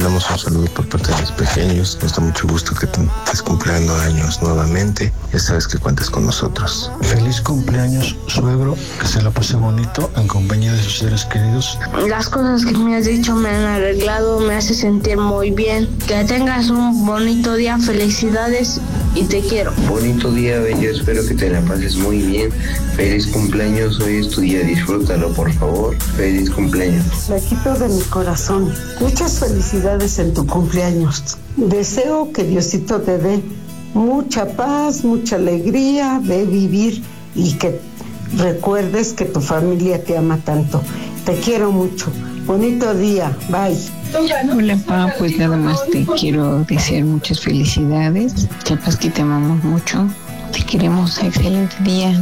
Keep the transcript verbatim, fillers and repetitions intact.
mandamos un saludo por parte de los pequeños. Nos da mucho gusto que te estés cumpliendo años nuevamente. Ya sabes que cuentas con nosotros. Feliz cumpleaños, suegro. Que se la pase bonito en compañía de sus seres queridos. Las cosas que me has dicho me han arreglado, me hace sentir muy bien. Que tengas un bonito día, felicidades y te quiero. Bonito día, bello, espero que te la pases muy bien. Feliz cumpleaños, hoy es tu día, disfrútalo por favor. Feliz cumpleaños. Flaquito de mi corazón, muchas felicidades en tu cumpleaños. Deseo que Diosito te dé mucha paz, mucha alegría de vivir y que recuerdes que tu familia te ama tanto. Te quiero mucho. Bonito día. Bye. Hola, Pa, pues nada más te quiero desear muchas felicidades. Sepas que te amamos mucho. Te queremos. Excelente día.